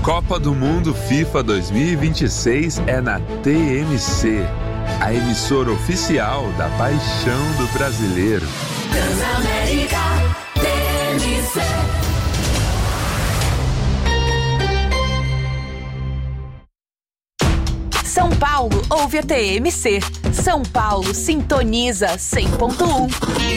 Copa do Mundo FIFA 2026 é na TMC, a emissora oficial da paixão do brasileiro. Transamérica TMC. São Paulo ouve a TMC. São Paulo sintoniza 100.1.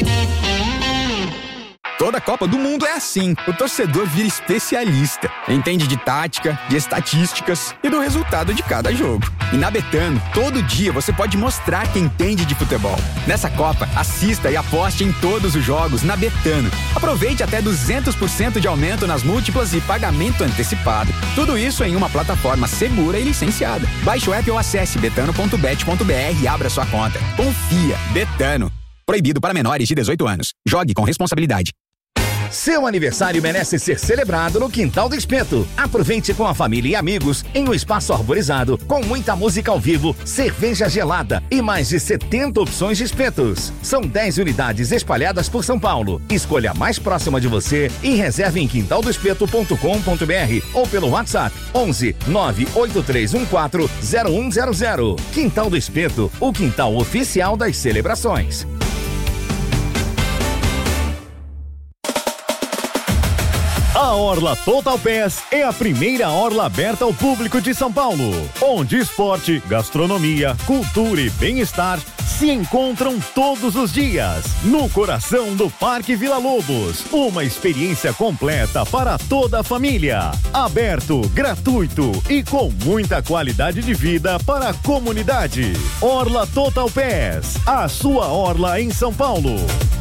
Toda Copa do Mundo é assim. O torcedor vira especialista. Entende de tática, de estatísticas e do resultado de cada jogo. E na Betano, todo dia você pode mostrar que entende de futebol. Nessa Copa, assista e aposte em todos os jogos na Betano. Aproveite até 200% de aumento nas múltiplas e pagamento antecipado. Tudo isso em uma plataforma segura e licenciada. Baixe o app ou acesse betano.bet.br e abra sua conta. Confia. Betano. Proibido para menores de 18 anos. Jogue com responsabilidade. Seu aniversário merece ser celebrado no Quintal do Espeto. Aproveite com a família e amigos em um espaço arborizado, com muita música ao vivo, cerveja gelada e mais de 70 opções de espetos. São 10 unidades espalhadas por São Paulo. Escolha a mais próxima de você e reserve em quintaldoespeto.com.br ou pelo WhatsApp 11 98314 0100. Quintal do Espeto, o quintal oficial das celebrações. A Orla Total Pass é a primeira orla aberta ao público de São Paulo, onde esporte, gastronomia, cultura e bem-estar se encontram todos os dias, no coração do Parque Vila Lobos. Uma experiência completa para toda a família. Aberto, gratuito e com muita qualidade de vida para a comunidade. Orla Total Pass, a sua orla em São Paulo.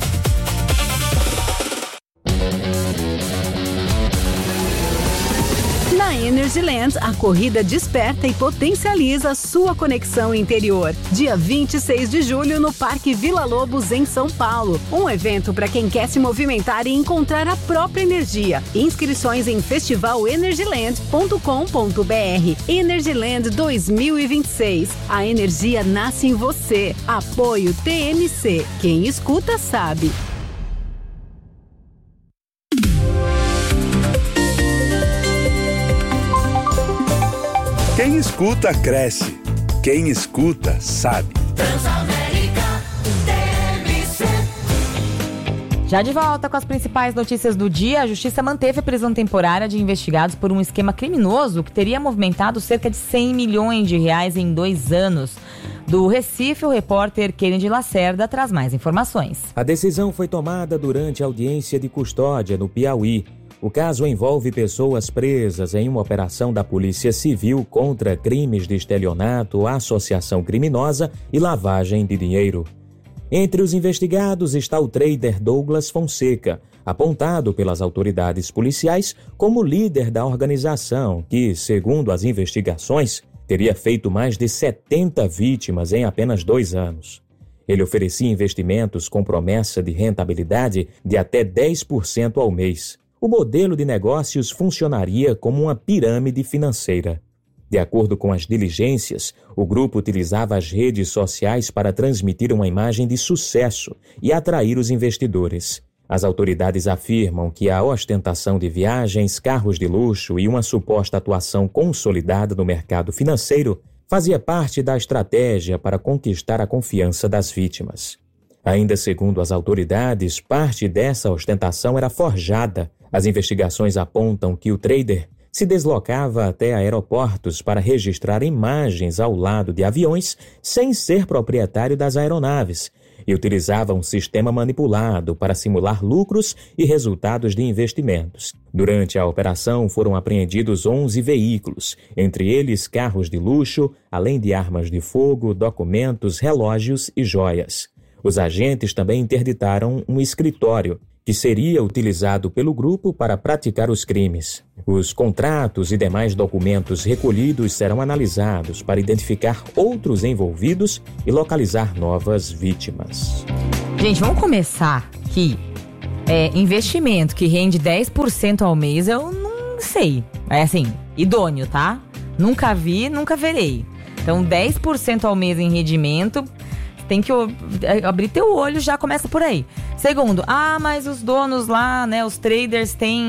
Na Energyland, a corrida desperta e potencializa sua conexão interior. Dia 26 de julho no Parque Vila Lobos, em São Paulo. Um evento para quem quer se movimentar e encontrar a própria energia. Inscrições em festivalenergyland.com.br. Energyland 2026. A energia nasce em você. Apoio TMC. Quem escuta sabe. Quem escuta, cresce. Quem escuta, sabe. Transamérica TMC. Já de volta com as principais notícias do dia, a Justiça manteve a prisão temporária de investigados por um esquema criminoso que teria movimentado cerca de 100 milhões de reais em 2 anos. Do Recife, o repórter Kennedy Lacerda traz mais informações. A decisão foi tomada durante a audiência de custódia no Piauí. O caso envolve pessoas presas em uma operação da Polícia Civil contra crimes de estelionato, associação criminosa e lavagem de dinheiro. Entre os investigados está o trader Douglas Fonseca, apontado pelas autoridades policiais como líder da organização, que, segundo as investigações, teria feito mais de 70 vítimas em apenas 2 anos. Ele oferecia investimentos com promessa de rentabilidade de até 10% ao mês. O modelo de negócios funcionaria como uma pirâmide financeira. De acordo com as diligências, o grupo utilizava as redes sociais para transmitir uma imagem de sucesso e atrair os investidores. As autoridades afirmam que a ostentação de viagens, carros de luxo e uma suposta atuação consolidada no mercado financeiro fazia parte da estratégia para conquistar a confiança das vítimas. Ainda segundo as autoridades, parte dessa ostentação era forjada. As investigações apontam que o trader se deslocava até aeroportos para registrar imagens ao lado de aviões sem ser proprietário das aeronaves e utilizava um sistema manipulado para simular lucros e resultados de investimentos. Durante a operação foram apreendidos 11 veículos, entre eles carros de luxo, além de armas de fogo, documentos, relógios e joias. Os agentes também interditaram um escritório, que seria utilizado pelo grupo para praticar os crimes. Os contratos e demais documentos recolhidos serão analisados para identificar outros envolvidos e localizar novas vítimas. Gente, vamos começar aqui. Investimento que rende 10% ao mês, eu não sei. É assim, idôneo, tá? Nunca vi, nunca verei. Então, 10% ao mês em rendimento... Tem que abrir teu olho, já começa por aí. Segundo, mas os donos lá, né, os traders têm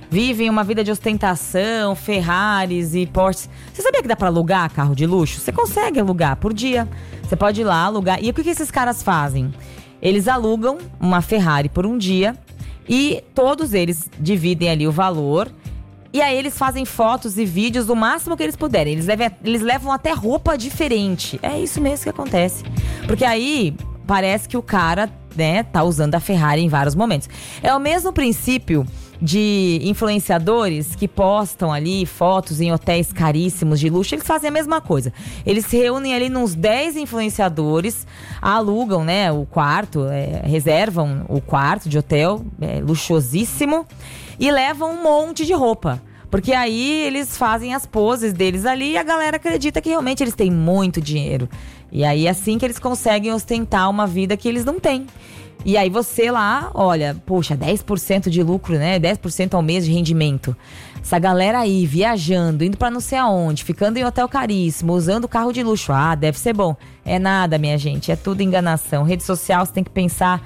vivem uma vida de ostentação, Ferraris e Porsches. Você sabia que dá pra alugar carro de luxo? Você consegue alugar por dia. Você pode ir lá alugar. E o que esses caras fazem? Eles alugam uma Ferrari por um dia e todos eles dividem ali o valor. E aí eles fazem fotos e vídeos o máximo que eles puderem. Eles levam até roupa diferente. É isso mesmo que acontece. Porque aí parece que o cara, né, tá usando a Ferrari em vários momentos. É o mesmo princípio de influenciadores que postam ali fotos em hotéis caríssimos de luxo. Eles fazem a mesma coisa. Eles se reúnem ali nos 10 influenciadores, alugam, né, o quarto, reservam o quarto de hotel luxuosíssimo e levam um monte de roupa. Porque aí eles fazem as poses deles ali e a galera acredita que realmente eles têm muito dinheiro. E aí é assim que eles conseguem ostentar uma vida que eles não têm. E aí você lá, olha, poxa, 10% de lucro, né? 10% ao mês de rendimento. Essa galera aí, viajando, indo pra não sei aonde, ficando em hotel caríssimo, usando carro de luxo. Ah, deve ser bom. É nada, minha gente, é tudo enganação. Rede social, você tem que pensar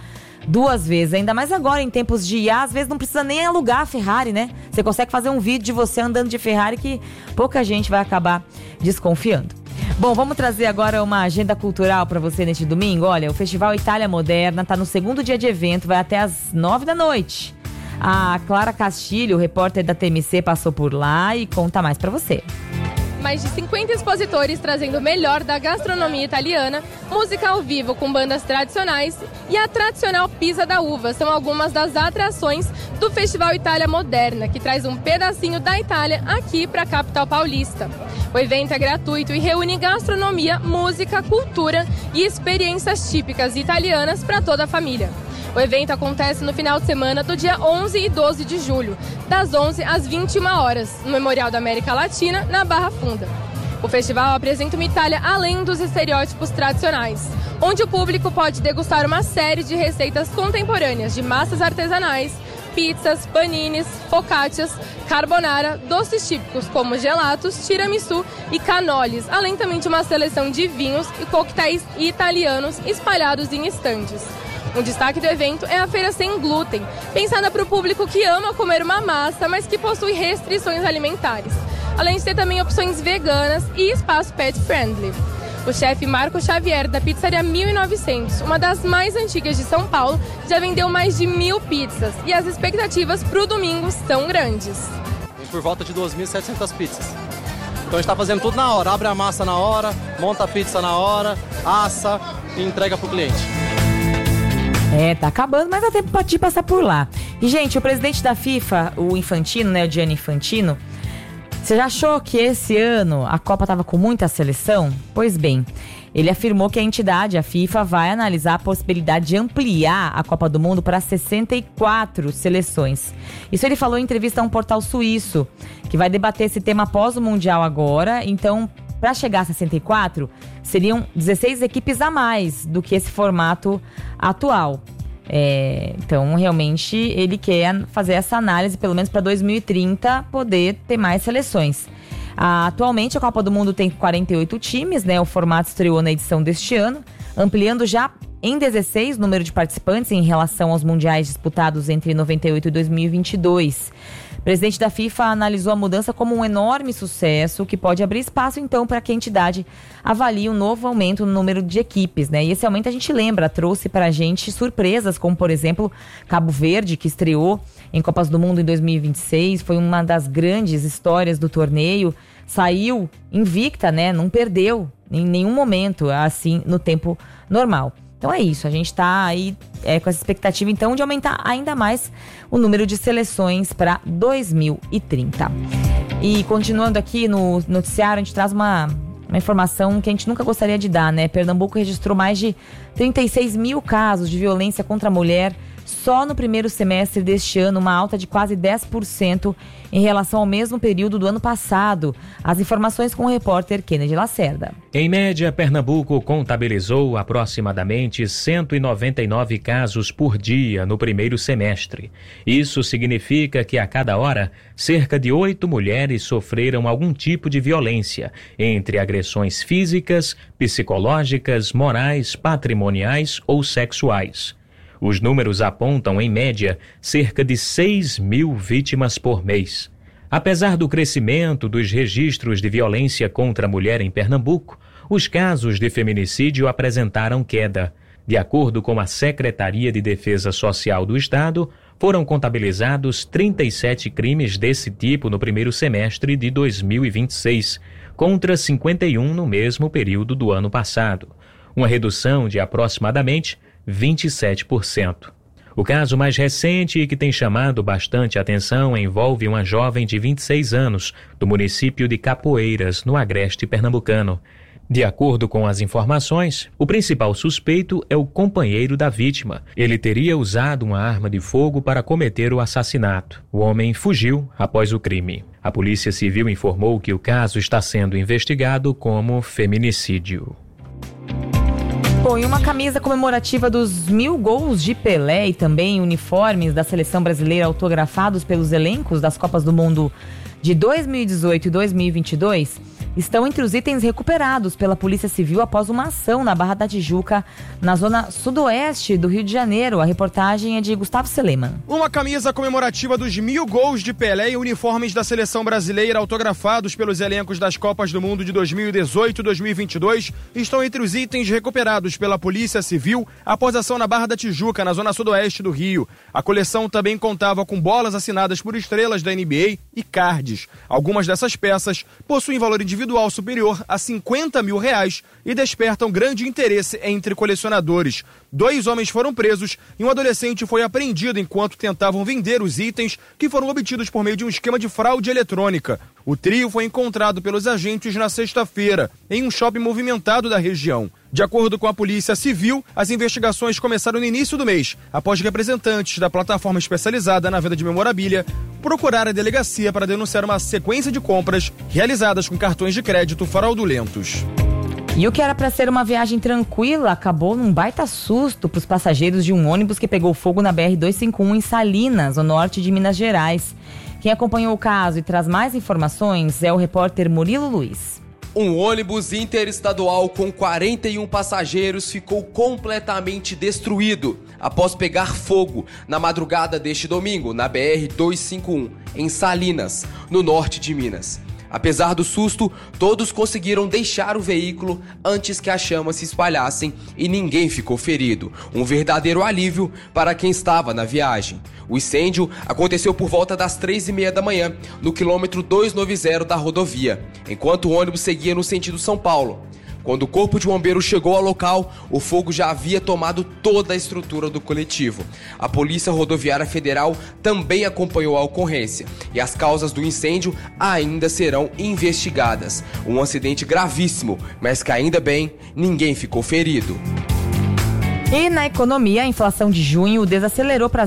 2 vezes. Ainda mais agora, em tempos de IA, às vezes não precisa nem alugar a Ferrari, né? Você consegue fazer um vídeo de você andando de Ferrari que pouca gente vai acabar desconfiando. Bom, vamos trazer agora uma agenda cultural para você neste domingo. Olha, o Festival Itália Moderna está no 2º dia de evento, vai até às 9 da noite. A Clara Castilho, repórter da TMC, passou por lá e conta mais para você. Mais de 50 expositores trazendo o melhor da gastronomia italiana, música ao vivo com bandas tradicionais e a tradicional Pisa da Uva são algumas das atrações do Festival Itália Moderna, que traz um pedacinho da Itália aqui para a capital paulista. O evento é gratuito e reúne gastronomia, música, cultura e experiências típicas italianas para toda a família. O evento acontece no final de semana do dia 11 e 12 de julho, das 11 às 21 horas, no Memorial da América Latina, na Barra Funda. O festival apresenta uma Itália além dos estereótipos tradicionais, onde o público pode degustar uma série de receitas contemporâneas de massas artesanais, pizzas, paninis, focaccias, carbonara, doces típicos como gelatos, tiramisu e canoles, além também de uma seleção de vinhos e coquetéis italianos espalhados em estandes. Um destaque do evento é a feira sem glúten, pensada para o público que ama comer uma massa, mas que possui restrições alimentares, além de ter também opções veganas e espaço pet friendly. O chefe Marco Xavier, da Pizzaria 1900, uma das mais antigas de São Paulo, já vendeu mais de 1.000 pizzas e as expectativas para o domingo são grandes. Por volta de 2.700 pizzas. Então a gente está fazendo tudo na hora, abre a massa na hora, monta a pizza na hora, assa e entrega para o cliente. Tá acabando, mas dá tempo de passar por lá. E, gente, o presidente da FIFA, o Infantino, né, o Gianni Infantino, você já achou que esse ano a Copa estava com muita seleção? Pois bem, ele afirmou que a entidade, a FIFA, vai analisar a possibilidade de ampliar a Copa do Mundo para 64 seleções. Isso ele falou em entrevista a um portal suíço, que vai debater esse tema após o Mundial agora. Então, para chegar a 64, seriam 16 equipes a mais do que esse formato atual. Então, realmente, ele quer fazer essa análise, pelo menos para 2030, poder ter mais seleções. Atualmente, a Copa do Mundo tem 48 times, né? O formato estreou na edição deste ano, ampliando já em 16 o número de participantes em relação aos mundiais disputados entre 98 e 2022. O presidente da FIFA analisou a mudança como um enorme sucesso, que pode abrir espaço, então, para que a entidade avalie um novo aumento no número de equipes, né? E esse aumento, a gente lembra, trouxe para a gente surpresas, como, por exemplo, Cabo Verde, que estreou em Copas do Mundo em 2026, foi uma das grandes histórias do torneio, saiu invicta, né? Não perdeu em nenhum momento, assim, no tempo normal. Então é isso, a gente está aí com essa expectativa então de aumentar ainda mais o número de seleções para 2030. E continuando aqui no noticiário, a gente traz uma informação que a gente nunca gostaria de dar, né? Pernambuco registrou mais de 36 mil casos de violência contra a mulher só no primeiro semestre deste ano, uma alta de quase 10% em relação ao mesmo período do ano passado. As informações com o repórter Kennedy Lacerda. Em média, Pernambuco contabilizou aproximadamente 199 casos por dia no primeiro semestre. Isso significa que a cada hora, cerca de 8 mulheres sofreram algum tipo de violência, entre agressões físicas, psicológicas, morais, patrimoniais ou sexuais. Os números apontam, em média, cerca de 6 mil vítimas por mês. Apesar do crescimento dos registros de violência contra a mulher em Pernambuco, os casos de feminicídio apresentaram queda. De acordo com a Secretaria de Defesa Social do Estado, foram contabilizados 37 crimes desse tipo no primeiro semestre de 2026, contra 51 no mesmo período do ano passado, uma redução de aproximadamente 27%. O caso mais recente e que tem chamado bastante atenção envolve uma jovem de 26 anos, do município de Capoeiras, no agreste pernambucano. De acordo com as informações, o principal suspeito é o companheiro da vítima. Ele teria usado uma arma de fogo para cometer o assassinato. O homem fugiu após o crime. A Polícia Civil informou que o caso está sendo investigado como feminicídio. Põe uma camisa comemorativa dos 1000 gols de Pelé e também uniformes da seleção brasileira autografados pelos elencos das Copas do Mundo de 2018 e 2022 estão entre os itens recuperados pela Polícia Civil após uma ação na Barra da Tijuca, na zona sudoeste do Rio de Janeiro. A reportagem é de Gustavo Seleman. Uma camisa comemorativa dos 1000 gols de Pelé e uniformes da seleção brasileira autografados pelos elencos das Copas do Mundo de 2018 e 2022 estão entre os itens recuperados pela Polícia Civil após ação na Barra da Tijuca, na zona sudoeste do Rio. A coleção também contava com bolas assinadas por estrelas da NBA e cards. Algumas dessas peças possuem valor individual superior a R$50 mil e despertam grande interesse entre colecionadores. 2 homens foram presos e um adolescente foi apreendido enquanto tentavam vender os itens que foram obtidos por meio de um esquema de fraude eletrônica. O trio foi encontrado pelos agentes na sexta-feira, em um shopping movimentado da região. De acordo com a Polícia Civil, as investigações começaram no início do mês, após representantes da plataforma especializada na venda de memorabilia procurar a delegacia para denunciar uma sequência de compras realizadas com cartões de crédito fraudulentos. E o que era para ser uma viagem tranquila acabou num baita susto para os passageiros de um ônibus que pegou fogo na BR-251 em Salinas, no norte de Minas Gerais. Quem acompanhou o caso e traz mais informações é o repórter Murilo Luiz. Um ônibus interestadual com 41 passageiros ficou completamente destruído após pegar fogo na madrugada deste domingo na BR-251, em Salinas, no norte de Minas. Apesar do susto, todos conseguiram deixar o veículo antes que as chamas se espalhassem e ninguém ficou ferido. Um verdadeiro alívio para quem estava na viagem. O incêndio aconteceu por volta das 3h30 da manhã, no quilômetro 290 da rodovia, enquanto o ônibus seguia no sentido São Paulo. Quando o corpo de bombeiro chegou ao local, o fogo já havia tomado toda a estrutura do coletivo. A Polícia Rodoviária Federal também acompanhou a ocorrência e as causas do incêndio ainda serão investigadas. Um acidente gravíssimo, mas que ainda bem, ninguém ficou ferido. E na economia, a inflação de junho desacelerou para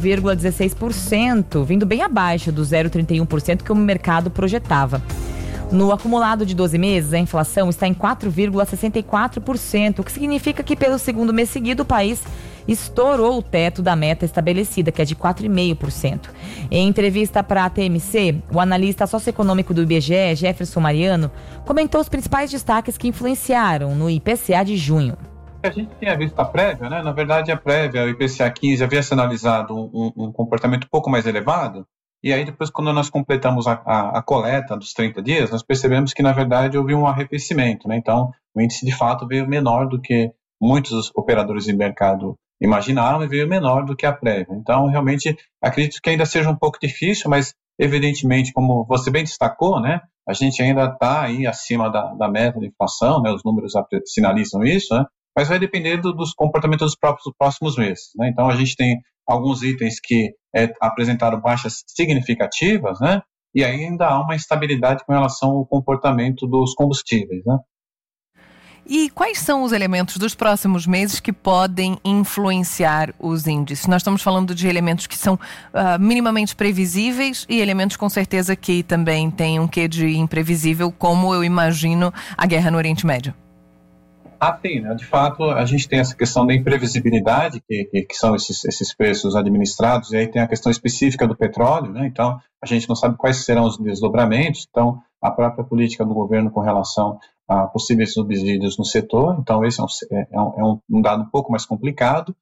0,16%, vindo bem abaixo do 0,31% que o mercado projetava. No acumulado de 12 meses, a inflação está em 4,64%, o que significa que pelo segundo mês seguido o país estourou o teto da meta estabelecida, que é de 4,5%. Em entrevista para a TMC, o analista socioeconômico do IBGE, Jefferson Mariano, comentou os principais destaques que influenciaram no IPCA de junho. A gente tinha visto a prévia, né? Na verdade, a prévia, o IPCA 15, havia sinalizado um comportamento um pouco mais elevado. E aí depois, quando nós completamos a coleta dos 30 dias, nós percebemos que, na verdade, houve um arrefecimento, né? Então, o índice, de fato, veio menor do que muitos operadores de mercado imaginaram e veio menor do que a prévia. Então, realmente, acredito que ainda seja um pouco difícil, mas, evidentemente, como você bem destacou, né? A gente ainda está aí acima da meta de inflação, né? Os números sinalizam isso, né? Mas vai depender dos comportamentos dos próximos meses, né? Então, a gente tem alguns itens que apresentaram baixas significativas, né? E ainda há uma instabilidade com relação ao comportamento dos combustíveis, né? E quais são os elementos dos próximos meses que podem influenciar os índices? Nós estamos falando de elementos que são minimamente previsíveis e elementos com certeza que também têm um quê de imprevisível, como eu imagino a guerra no Oriente Médio. Sim, né? De fato, a gente tem essa questão da imprevisibilidade, que são esses preços administrados, e aí tem a questão específica do petróleo, né? Então, a gente não sabe quais serão os desdobramentos, então, a própria política do governo com relação a possíveis subsídios no setor, então esse é um dado um pouco mais complicado.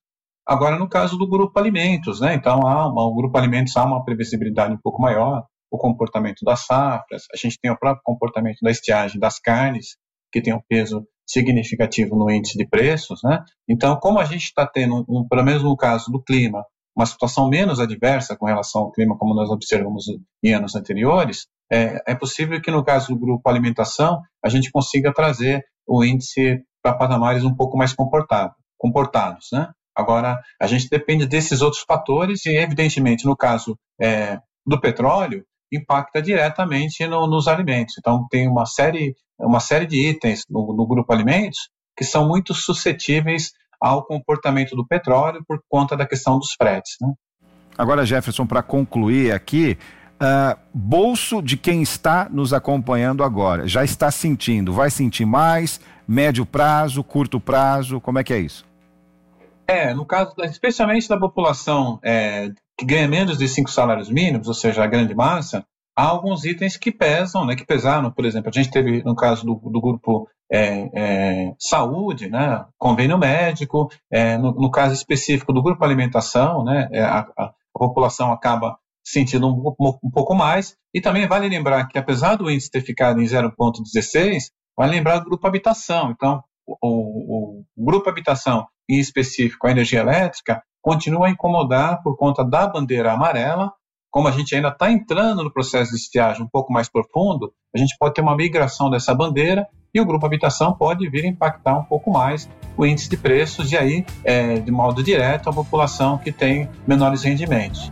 Agora, no caso do grupo alimentos, né? Então, o grupo alimentos há uma previsibilidade um pouco maior, o comportamento das safras, a gente tem o próprio comportamento da estiagem das carnes, que tem um peso significativo no índice de preços, né? Então, como a gente está tendo, pelo menos no caso do clima, uma situação menos adversa com relação ao clima, como nós observamos em anos anteriores, é possível que no caso do grupo alimentação, a gente consiga trazer o índice para patamares um pouco mais comportados, né? Agora, a gente depende desses outros fatores e, evidentemente, no caso do petróleo, impacta diretamente nos alimentos. Então, tem uma série de itens no grupo alimentos que são muito suscetíveis ao comportamento do petróleo por conta da questão dos fretes, né? Agora, Jefferson, para concluir aqui, bolso de quem está nos acompanhando agora, já está sentindo, vai sentir mais, médio prazo, curto prazo, como é que é isso? No caso, especialmente da população que ganha menos de 5 salários mínimos, ou seja, a grande massa, há alguns itens que pesam, né, que pesaram, por exemplo, a gente teve no caso do grupo saúde, né, convênio médico, no caso específico do grupo alimentação, né, a população acaba sentindo um pouco mais, e também vale lembrar que apesar do índice ter ficado em 0,16, vale lembrar do grupo habitação. Então, o grupo habitação, em específico a energia elétrica, continua a incomodar por conta da bandeira amarela. Como a gente ainda está entrando no processo de estiagem um pouco mais profundo, a gente pode ter uma migração dessa bandeira e o grupo habitação pode vir a impactar um pouco mais o índice de preços e aí, de modo direto, a população que tem menores rendimentos.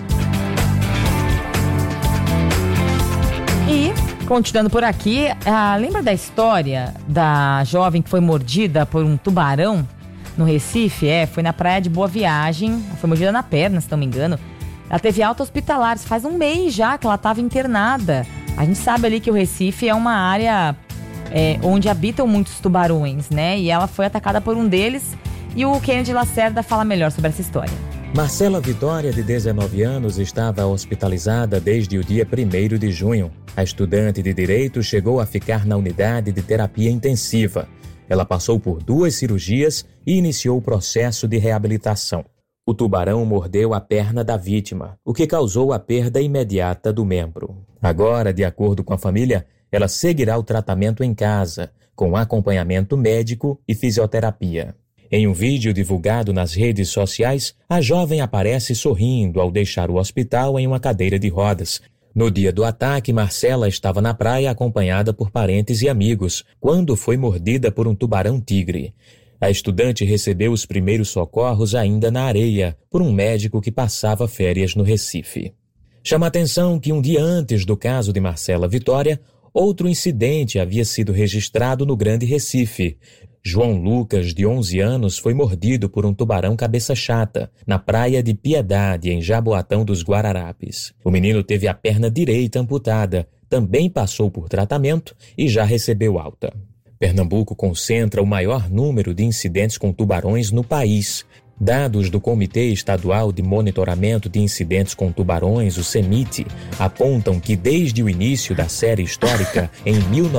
E, continuando por aqui, lembra da história da jovem que foi mordida por um tubarão no Recife? Foi na praia de Boa Viagem, foi mordida na perna, se não me engano. Ela teve alta hospitalar, faz um mês já que ela estava internada. A gente sabe ali que o Recife é uma área onde habitam muitos tubarões, né? E ela foi atacada por um deles e o Kennedy Lacerda fala melhor sobre essa história. Marcela Vitória, de 19 anos, estava hospitalizada desde o dia 1º de junho. A estudante de Direito chegou a ficar na unidade de terapia intensiva. Ela passou por 2 cirurgias e iniciou o processo de reabilitação. O tubarão mordeu a perna da vítima, o que causou a perda imediata do membro. Agora, de acordo com a família, ela seguirá o tratamento em casa, com acompanhamento médico e fisioterapia. Em um vídeo divulgado nas redes sociais, a jovem aparece sorrindo ao deixar o hospital em uma cadeira de rodas. No dia do ataque, Marcela estava na praia acompanhada por parentes e amigos, quando foi mordida por um tubarão-tigre. A estudante recebeu os primeiros socorros ainda na areia, por um médico que passava férias no Recife. Chama a atenção que um dia antes do caso de Marcela Vitória, outro incidente havia sido registrado no Grande Recife. João Lucas, de 11 anos, foi mordido por um tubarão cabeça chata, na praia de Piedade, em Jaboatão dos Guararapes. O menino teve a perna direita amputada, também passou por tratamento e já recebeu alta. Pernambuco concentra o maior número de incidentes com tubarões no país. Dados do Comitê Estadual de Monitoramento de Incidentes com Tubarões, o CEMIT, apontam que desde o início da série histórica, em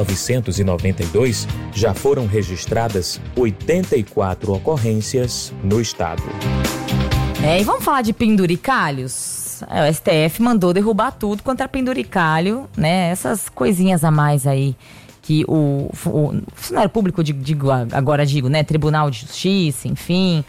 1992, já foram registradas 84 ocorrências no estado. E vamos falar de penduricalhos? O STF mandou derrubar tudo contra penduricalho, né? Essas coisinhas a mais aí que o funcionário público, digo, né? Tribunal de Justiça, enfim,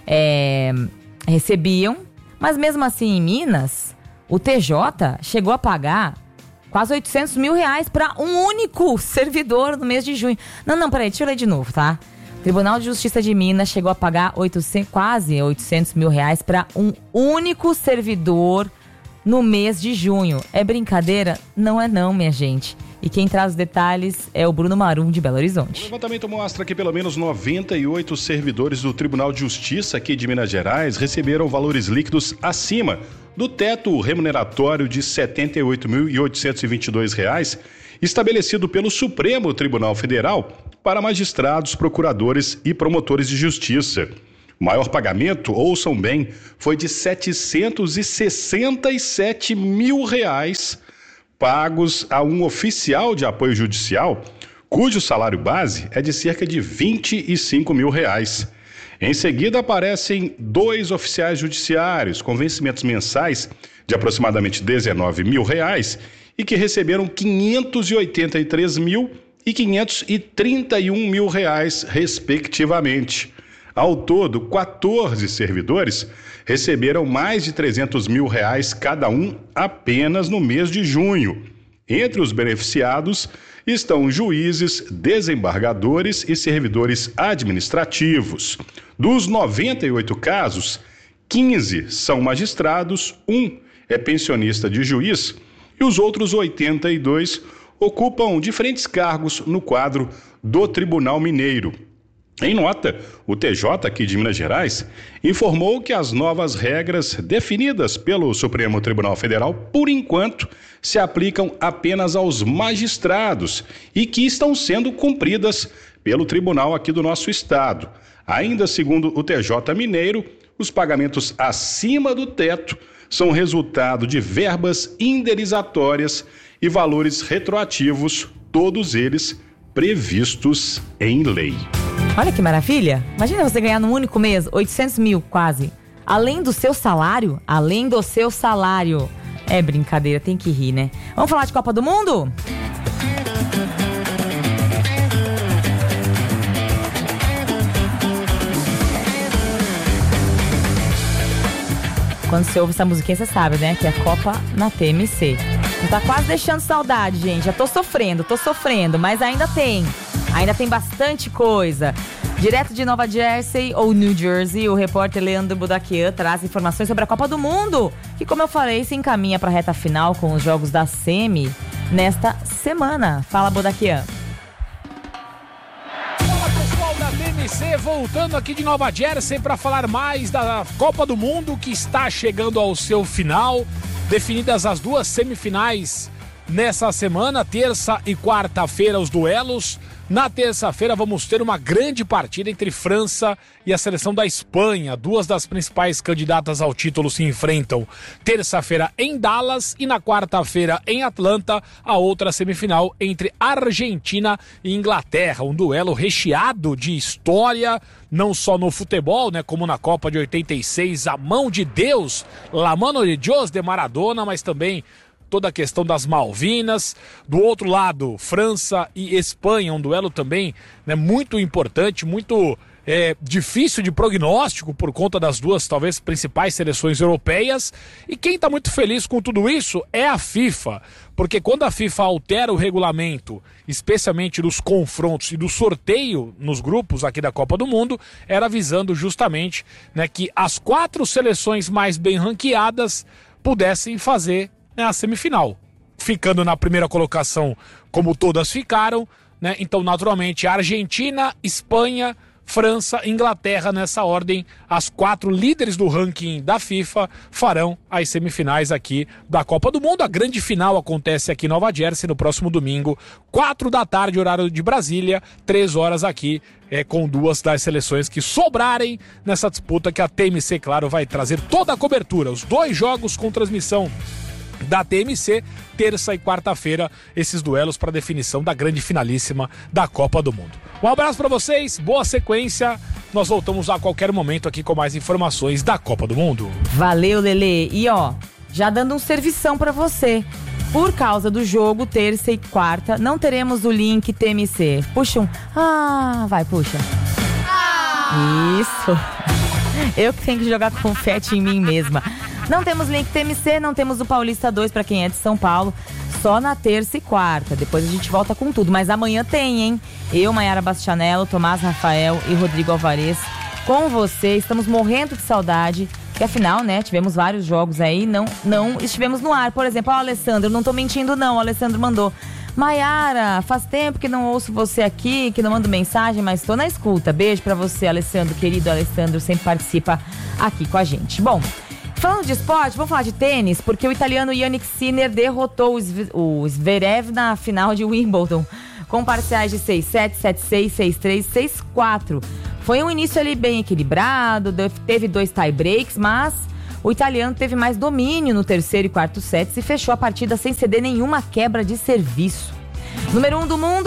recebiam. Mas mesmo assim, em Minas, o TJ chegou a pagar quase R$800 mil para um único servidor no mês de junho. Não, peraí, deixa eu ler de novo, tá? O Tribunal de Justiça de Minas chegou a pagar quase R$800 mil para um único servidor no mês de junho. É brincadeira? Não é não, minha gente. E quem traz os detalhes é o Bruno Marum, de Belo Horizonte. O levantamento mostra que pelo menos 98 servidores do Tribunal de Justiça aqui de Minas Gerais receberam valores líquidos acima do teto remuneratório de R$ 78.822 estabelecido pelo Supremo Tribunal Federal para magistrados, procuradores e promotores de justiça. O maior pagamento, ouçam bem, foi de R$ 767 mil pagos a um oficial de apoio judicial, cujo salário base é de cerca de R$ 25 mil. Em seguida aparecem 2 oficiais judiciários com vencimentos mensais de aproximadamente R$19 mil e que receberam R$583 mil e R$531 mil, respectivamente. Ao todo, 14 servidores receberam mais de R$300 mil cada um apenas no mês de junho. Entre os beneficiados estão juízes, desembargadores e servidores administrativos. Dos 98 casos, 15 são magistrados, 1 é pensionista de juiz e os outros 82 ocupam diferentes cargos no quadro do Tribunal Mineiro. Em nota, o TJ aqui de Minas Gerais informou que as novas regras definidas pelo Supremo Tribunal Federal, por enquanto, se aplicam apenas aos magistrados e que estão sendo cumpridas pelo tribunal aqui do nosso estado. Ainda segundo o TJ Mineiro, os pagamentos acima do teto são resultado de verbas indenizatórias e valores retroativos, todos eles previstos em lei. Olha que maravilha. Imagina você ganhar num único mês 800 mil quase. Além do seu salário. É brincadeira, tem que rir, né? Vamos falar de Copa do Mundo? Quando você ouve essa musiquinha, você sabe, né? Que é Copa na TMC. Não tá quase deixando saudade, gente. Já tô sofrendo, mas ainda tem bastante coisa. Direto de Nova Jersey ou New Jersey, o repórter Leandro Bodaquian traz informações sobre a Copa do Mundo, que, como eu falei, se encaminha para a reta final com os jogos da semi nesta semana. Fala, Bodaquian. Fala, pessoal da TMC, voltando aqui de Nova Jersey para falar mais da Copa do Mundo, que está chegando ao seu final. Definidas as 2 semifinais nessa semana, terça e quarta-feira, os duelos. Na terça-feira vamos ter uma grande partida entre França e a seleção da Espanha. 2 das principais candidatas ao título se enfrentam terça-feira em Dallas e na quarta-feira em Atlanta, a outra semifinal entre Argentina e Inglaterra. Um duelo recheado de história, não só no futebol, né, como na Copa de 86, a mão de Deus, La Mano de Dios de Maradona, mas também toda a questão das Malvinas. Do outro lado, França e Espanha, um duelo também, né, muito importante, muito difícil de prognóstico por conta das 2, talvez, principais seleções europeias. E quem está muito feliz com tudo isso é a FIFA, porque quando a FIFA altera o regulamento, especialmente dos confrontos e do sorteio nos grupos aqui da Copa do Mundo, era visando justamente, né, que as 4 seleções mais bem ranqueadas pudessem fazer a semifinal, ficando na primeira colocação como todas ficaram, né? Então, naturalmente, Argentina, Espanha, França, Inglaterra, nessa ordem, as 4 líderes do ranking da FIFA farão as semifinais aqui da Copa do Mundo. A grande final acontece aqui em Nova Jersey no próximo domingo, 4 da tarde, horário de Brasília, 3 horas aqui, com 2 das seleções que sobrarem nessa disputa, que a TMC, claro, vai trazer toda a cobertura, os 2 jogos com transmissão da TMC, terça e quarta-feira, esses duelos para definição da grande finalíssima da Copa do Mundo. Um abraço para vocês, boa sequência, nós voltamos a qualquer momento aqui com mais informações da Copa do Mundo. Valeu, Lelê. E ó, já dando um servição para você, por causa do jogo terça e quarta, não teremos o link TMC. Puxa um... puxa. Isso. Eu que tenho que jogar confete em mim mesma. Não temos link TMC, não temos o Paulista 2 para quem é de São Paulo, só na terça e quarta. Depois a gente volta com tudo, mas amanhã tem, hein? Eu, Maiara Bastianello, Tomás Rafael e Rodrigo Alvarez com você. Estamos morrendo de saudade, porque afinal, né, tivemos vários jogos aí, não estivemos no ar. Por exemplo, o Alessandro, não tô mentindo não, o Alessandro mandou: Maiara, faz tempo que não ouço você aqui, que não mando mensagem, mas tô na escuta. Beijo pra você, Alessandro, querido Alessandro, sempre participa aqui com a gente. Bom, falando de esporte, vamos falar de tênis, porque o italiano Jannik Sinner derrotou o Zverev na final de Wimbledon, com parciais de 6-7, 7-6, 6-3, 6-4. Foi um início ali bem equilibrado, teve 2 tie-breaks, mas o italiano teve mais domínio no terceiro e quarto sets e fechou a partida sem ceder nenhuma quebra de serviço. Número 1 do mundo,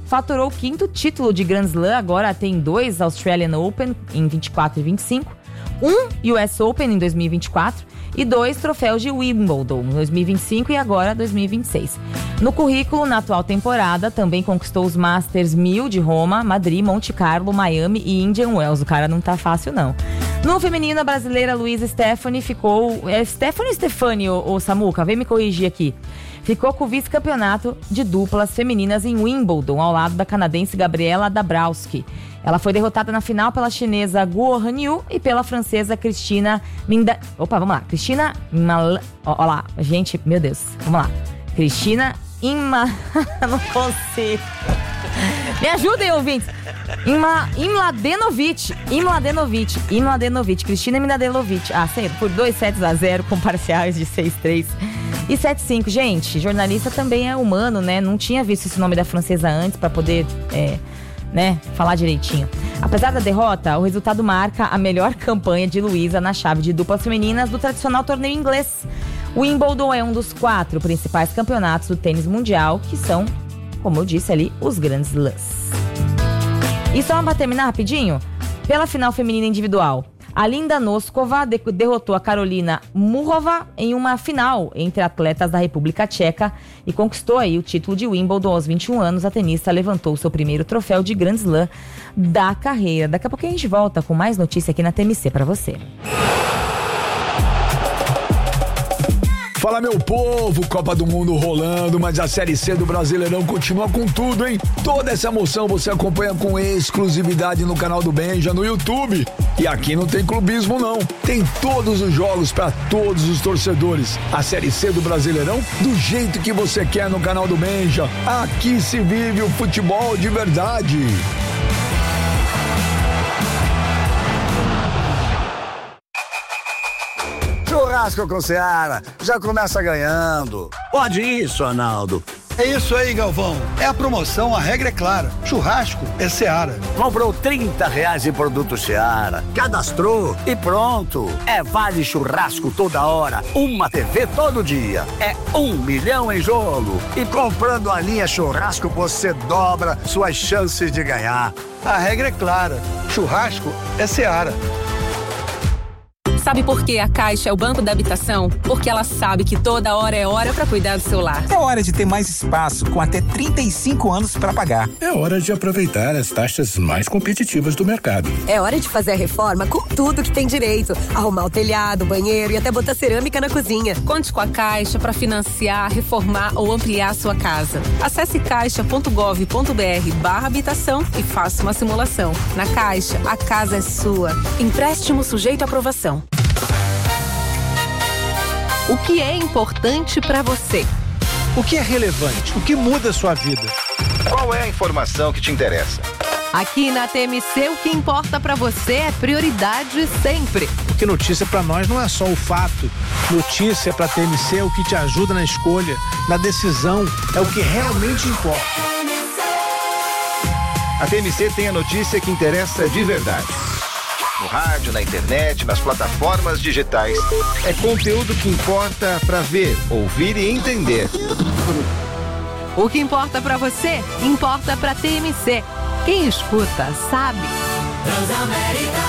faturou o 5º título de Grand Slam, agora tem 2 Australian Open em 24 e 25, 1 US Open em 2024 e 2 troféus de Wimbledon em 2025 e agora 2026. No currículo, na atual temporada, também conquistou os Masters 1000 de Roma, Madrid, Monte Carlo, Miami e Indian Wells. O cara não tá fácil, não. No feminino, a brasileira Luísa Stefani ficou... Stefani ou Samuca? Vem me corrigir aqui. Ficou com o vice-campeonato de duplas femininas em Wimbledon, ao lado da canadense Gabriela Dabrowski. Ela foi derrotada na final pela chinesa Guo Hanyu e pela francesa Cristina Minda... Opa, vamos lá. Cristina... Olha lá, gente, meu Deus. Vamos lá. Cristina Não consigo. Me ajudem, ouvintes. Imladenovic. Cristina Imladenovic. Sei, por 2-0 com parciais de 6-3 e 7-5. Gente, jornalista também é humano, né? Não tinha visto esse nome da francesa antes pra poder, falar direitinho. Apesar da derrota, o resultado marca a melhor campanha de Luísa na chave de duplas femininas do tradicional torneio inglês. O Wimbledon é um dos 4 principais campeonatos do tênis mundial, que são, como eu disse ali, os Grand Slams. E só para terminar rapidinho, pela final feminina individual, a Linda Noskova derrotou a Karolina Murova em uma final entre atletas da República Tcheca e conquistou aí o título de Wimbledon. Aos 21 anos, a tenista levantou seu primeiro troféu de Grand Slam da carreira. Daqui a pouco a gente volta com mais notícia aqui na TMC para você. Fala, meu povo, Copa do Mundo rolando, mas a Série C do Brasileirão continua com tudo, hein? Toda essa emoção você acompanha com exclusividade no canal do Benja no YouTube. E aqui não tem clubismo, não. Tem todos os jogos para todos os torcedores. A Série C do Brasileirão do jeito que você quer no canal do Benja. Aqui se vive o futebol de verdade. Churrasco com Seara, já começa ganhando. Pode isso, Arnaldo. É isso aí, Galvão. É a promoção, a regra é clara. Churrasco é Seara. Comprou R$30 em produto Seara, cadastrou e pronto. É vale churrasco toda hora, uma TV todo dia. É 1 milhão em jogo. E comprando a linha churrasco, você dobra suas chances de ganhar. A regra é clara. Churrasco é Seara. Sabe por que a Caixa é o banco da habitação? Porque ela sabe que toda hora é hora para cuidar do seu lar. É hora de ter mais espaço, com até 35 anos para pagar. É hora de aproveitar as taxas mais competitivas do mercado. É hora de fazer a reforma com tudo que tem direito. Arrumar o telhado, o banheiro e até botar cerâmica na cozinha. Conte com a Caixa para financiar, reformar ou ampliar a sua casa. Acesse caixa.gov.br/habitação e faça uma simulação. Na Caixa, a casa é sua. Empréstimo sujeito à aprovação. O que é importante para você? O que é relevante? O que muda a sua vida? Qual é a informação que te interessa? Aqui na TMC, o que importa para você é prioridade sempre. Porque notícia para nós não é só o fato. Notícia para TMC é o que te ajuda na escolha, na decisão, é o que realmente importa. A TMC tem a notícia que interessa de verdade. No rádio, na internet, nas plataformas digitais. É conteúdo que importa para ver, ouvir e entender. O que importa para você, importa para TMC. Quem escuta, sabe. Transamérica,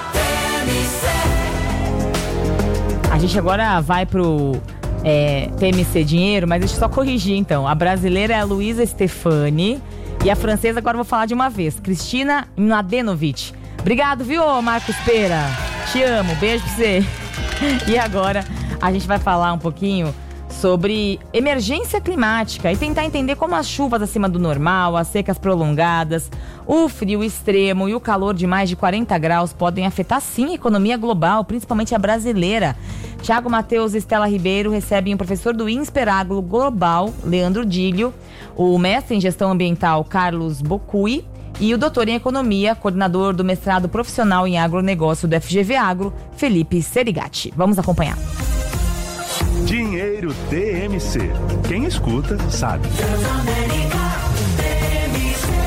TMC. A gente agora vai pro TMC Dinheiro, mas deixa eu só corrigir então. A brasileira é a Luísa Stefani e a francesa, agora eu vou falar de uma vez, Cristina Mladenovic. Obrigado, viu, Marcos Pera? Te amo, beijo pra você. E agora a gente vai falar um pouquinho sobre emergência climática e tentar entender como as chuvas acima do normal, as secas prolongadas, o frio extremo e o calor de mais de 40 graus podem afetar sim a economia global, principalmente a brasileira. Tiago Matheus e Estela Ribeiro recebem o professor do Insperáglo Global, Leandro Dílio, o mestre em gestão ambiental, Carlos Bocui, e o doutor em economia, coordenador do mestrado profissional em agronegócio do FGV Agro, Felipe Serigati. Vamos acompanhar. Dinheiro TMC. Quem escuta, sabe.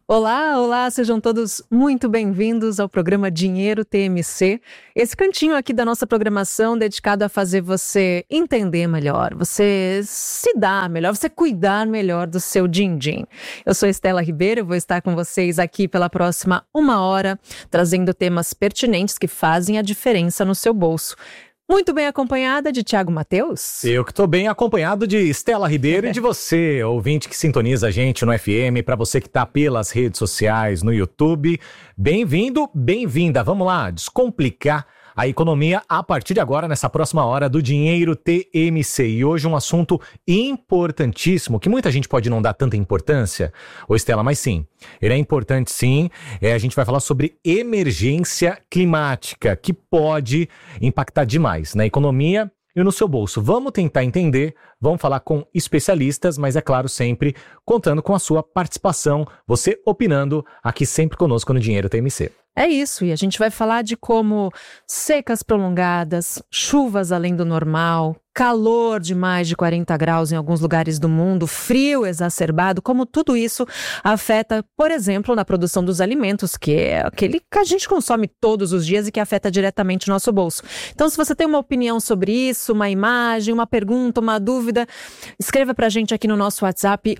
Olá, olá, sejam todos muito bem-vindos ao programa Dinheiro TMC, esse cantinho aqui da nossa programação dedicado a fazer você entender melhor, você se dar melhor, você cuidar melhor do seu din-din. Eu sou Estela Ribeiro, vou estar com vocês aqui pela próxima 1 hora, trazendo temas pertinentes que fazem a diferença no seu bolso. Muito bem acompanhada de Thiago Matheus. Eu que estou bem acompanhado de Estela Ribeiro e de você, ouvinte que sintoniza a gente no FM, para você que está pelas redes sociais, no YouTube. Bem-vindo, bem-vinda. Vamos lá, descomplicar a economia a partir de agora, nessa próxima hora do Dinheiro TMC. E hoje um assunto importantíssimo, que muita gente pode não dar tanta importância, ô Estela, mas sim, ele é importante sim. A gente vai falar sobre emergência climática, que pode impactar demais na economia e no seu bolso. Vamos tentar entender, vamos falar com especialistas, mas é claro, sempre contando com a sua participação, você opinando aqui sempre conosco no Dinheiro TMC. É isso, e a gente vai falar de como secas prolongadas, chuvas além do normal, calor de mais de 40 graus em alguns lugares do mundo, frio exacerbado, como tudo isso afeta, por exemplo, na produção dos alimentos, que é aquele que a gente consome todos os dias e que afeta diretamente o nosso bolso. Então, se você tem uma opinião sobre isso, uma imagem, uma pergunta, uma dúvida, escreva pra gente aqui no nosso WhatsApp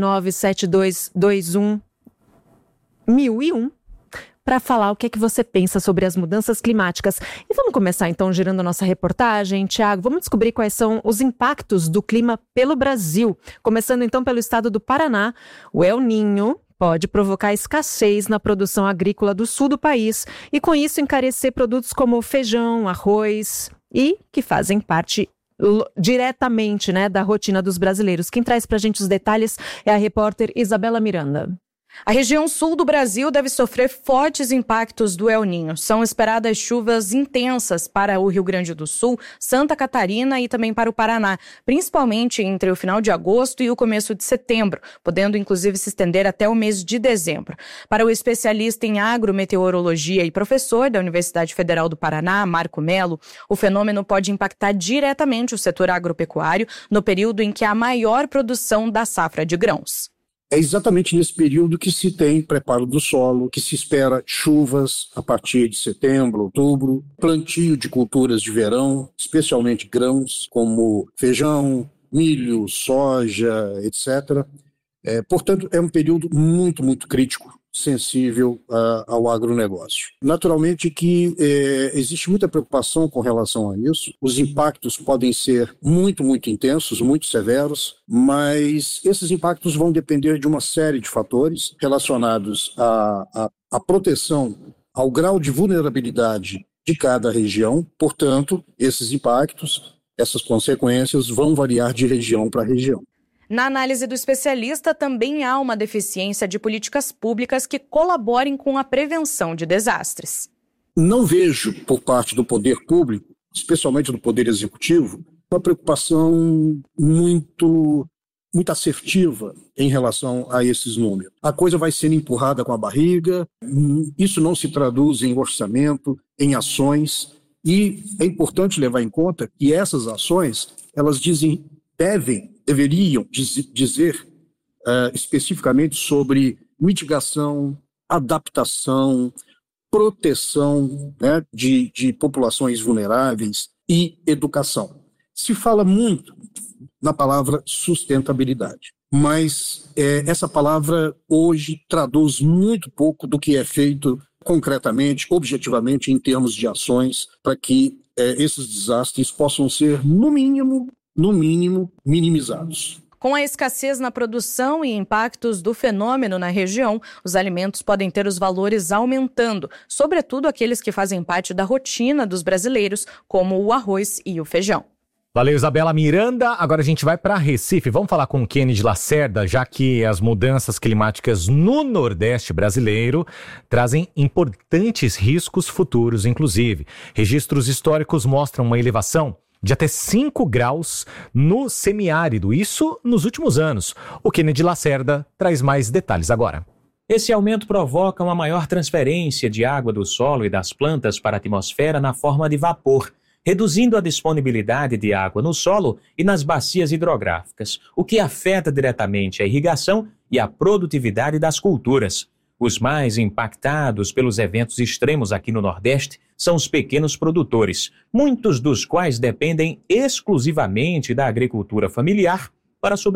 11972211001. Para falar o que é que você pensa sobre as mudanças climáticas. E vamos começar então girando a nossa reportagem. Thiago, vamos descobrir quais são os impactos do clima pelo Brasil. Começando então pelo estado do Paraná, o El Niño pode provocar escassez na produção agrícola do sul do país e com isso encarecer produtos como feijão, arroz e que fazem parte diretamente, da rotina dos brasileiros. Quem traz pra gente os detalhes é a repórter Isabela Miranda. A região sul do Brasil deve sofrer fortes impactos do El Niño. São esperadas chuvas intensas para o Rio Grande do Sul, Santa Catarina e também para o Paraná, principalmente entre o final de agosto e o começo de setembro, podendo inclusive se estender até o mês de dezembro. Para o especialista em agrometeorologia e professor da Universidade Federal do Paraná, Marco Melo, o fenômeno pode impactar diretamente o setor agropecuário no período em que há maior produção da safra de grãos. É exatamente nesse período que se tem preparo do solo, que se espera chuvas a partir de setembro, outubro, plantio de culturas de verão, especialmente grãos como feijão, milho, soja, etc. Portanto, é um período muito, muito crítico, sensível ao agronegócio. Naturalmente que existe muita preocupação com relação a isso. Os impactos podem ser muito, muito intensos, muito severos, mas esses impactos vão depender de uma série de fatores relacionados à proteção, ao grau de vulnerabilidade de cada região. Portanto, esses impactos, essas consequências vão variar de região para região. Na análise do especialista, também há uma deficiência de políticas públicas que colaborem com a prevenção de desastres. Não vejo, por parte do poder público, especialmente do poder executivo, uma preocupação muito assertiva em relação a esses números. A coisa vai sendo empurrada com a barriga, isso não se traduz em orçamento, em ações, e é importante levar em conta que essas ações, elas deveriam dizer especificamente sobre mitigação, adaptação, proteção de populações vulneráveis e educação. Se fala muito na palavra sustentabilidade, mas essa palavra hoje traduz muito pouco do que é feito concretamente, objetivamente, em termos de ações, para que esses desastres possam ser, no mínimo, minimizados. Com a escassez na produção e impactos do fenômeno na região, os alimentos podem ter os valores aumentando, sobretudo aqueles que fazem parte da rotina dos brasileiros, como o arroz e o feijão. Valeu, Isabela Miranda. Agora a gente vai para Recife. Vamos falar com o Kennedy Lacerda, já que as mudanças climáticas no Nordeste brasileiro trazem importantes riscos futuros, inclusive. Registros históricos mostram uma elevação de até 5 graus no semiárido, isso nos últimos anos. O Kennedy Lacerda traz mais detalhes agora. Esse aumento provoca uma maior transferência de água do solo e das plantas para a atmosfera na forma de vapor, reduzindo a disponibilidade de água no solo e nas bacias hidrográficas, o que afeta diretamente a irrigação e a produtividade das culturas. Os mais impactados pelos eventos extremos aqui no Nordeste são os pequenos produtores, muitos dos quais dependem exclusivamente da agricultura familiar para sobreviver.